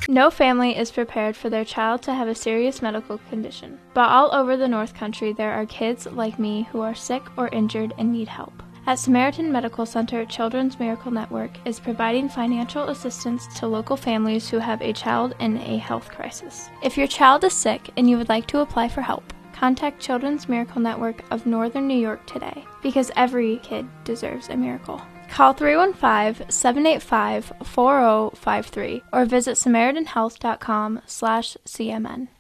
No family is prepared for their child to have a serious medical condition, but all over the North Country there are kids like me who are sick or injured and need help. At Samaritan Medical Center, Children's Miracle Network is providing financial assistance to local families who have a child in a health crisis. If your child is sick and you would like to apply for help, contact Children's Miracle Network of Northern New York today, because every kid deserves a miracle. Call 315-785-4053 or visit SamaritanHealth.com/CMN.